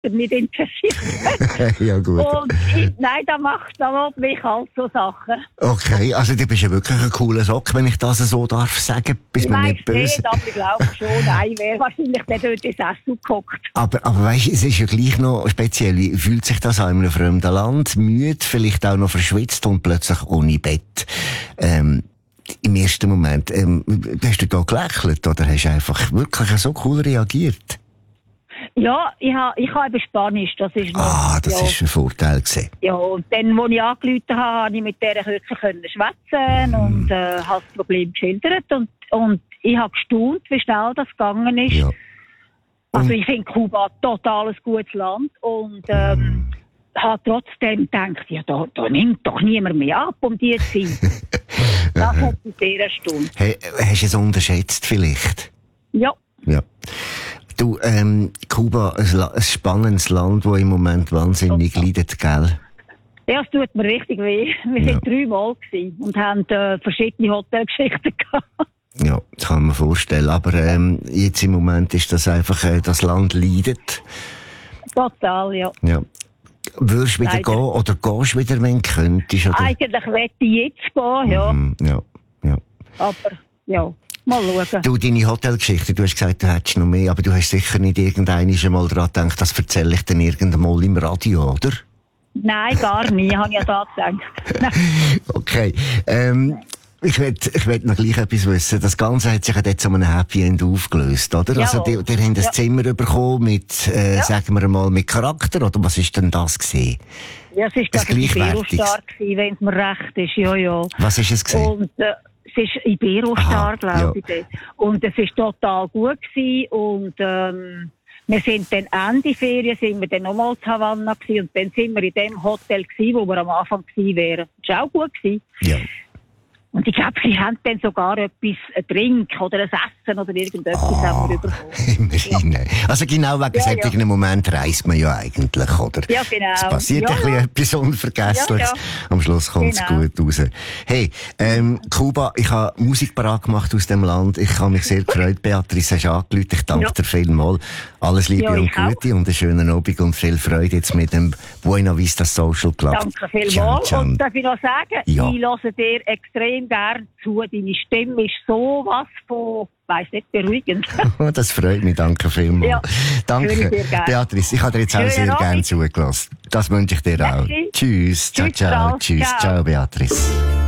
nicht interessiert. Ja, gut. Und nein, da macht mich halt so Sachen. Okay, also du bist ja wirklich ein cooler Sock, wenn ich das so darf sagen. Bist mir nicht böse. Aber ich glaube schon, nein, wäre wahrscheinlich der dort ins Essen geguckt. Aber weißt du, es ist ja gleich noch speziell. Wie fühlt sich das an in einem fremden Land? Müde, vielleicht auch noch verschwitzt und plötzlich ohne Bett. Im ersten Moment, hast du da gelächelt oder hast du einfach wirklich so cool reagiert? Ja, ich habe eben Spanisch, das ist noch... Das ist ein Vorteil gewesen. Ja, und dann, als ich angerufen habe, konnte ich mit der wirklich schwätzen und habe das Problem geschildert. Und ich habe gestaunt, wie schnell das gegangen ist. Ja. Also ich finde Kuba total ein gutes Land und habe trotzdem gedacht, ja, da nimmt doch niemand mehr ab um die Zeit. Das hat mich sehr erstaunt. Hey, hast du es unterschätzt vielleicht? Ja. Du, Kuba, ein spannendes Land, das im Moment wahnsinnig leidet, gell? Ja, es tut mir richtig weh. Wir waren 3 Mal und haben verschiedene Hotelgeschichten gehabt. Ja, das kann man vorstellen. Aber jetzt im Moment ist das einfach, das Land leidet. Total, ja. Würdest du wieder gehen oder gehst du wieder, wenn du könntest? Oder? Eigentlich möchte ich jetzt gehen, ja. Ja. Aber, ja, mal schauen. Du, deine Hotelgeschichte, du hast gesagt, du hättest noch mehr, aber du hast sicher nicht irgendwann mal daran gedacht, das erzähle ich dann irgendwann mal im Radio, oder? Nein, gar nicht, habe ich ja da gedacht. Okay, ich will noch gleich etwas wissen. Das Ganze hat sich ja jetzt zu einem Happy End aufgelöst, oder? Ja. Also, die haben ein Zimmer bekommen mit, sagen wir mal, mit Charakter, oder was ist denn das gewesen? Ja, es ist gerade Iberostar gewesen, wenn es mir recht ist, ja. Was ist es gewesen? Und, es ist Iberostar, glaube ich. Ja. Und es ist total gut gewesen und, wir sind dann Ende Ferien, sind wir dann nochmal zu Havanna gewesen und dann sind wir in dem Hotel gewesen, wo wir am Anfang gewesen wären. Das war auch gut gewesen. Ja. Und ich glaube, sie haben dann sogar etwas, ein Drink oder ein Essen oder irgendetwas haben wir bekommen. Immerhin. Ja. Also genau wegen solchen Momenten reist man ja eigentlich, oder? Ja, genau. Es passiert ein bisschen etwas Unvergessliches. Ja. Am Schluss kommt es gut raus. Hey, Kuba, ich habe Musik parat gemacht aus dem Land. Ich habe mich sehr gefreut, Beatrice, hast angerufen. Ich danke dir vielmals. Alles Liebe und Gute und einen schönen Abend und viel Freude jetzt mit dem Buena Vista Social Club. Danke vielmals. Und darf ich noch sagen, ich höre dir extrem gern zu. Deine Stimme ist so was von, weiss nicht, beruhigend. Das freut mich, danke vielmals. Ja, danke, Beatrice. Ich habe dir jetzt auch sehr gerne zugelassen. Das wünsche ich dir auch. Tschüss, ciao. Tschüss, ciao, Beatrice.